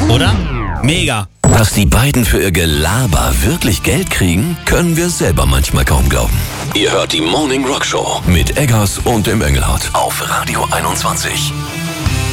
Oder? Mega. Dass die beiden für ihr Gelaber wirklich Geld kriegen, können wir selber manchmal kaum glauben. Ihr hört die Morning Rock Show mit Eggers und dem Engelhardt auf Radio 21.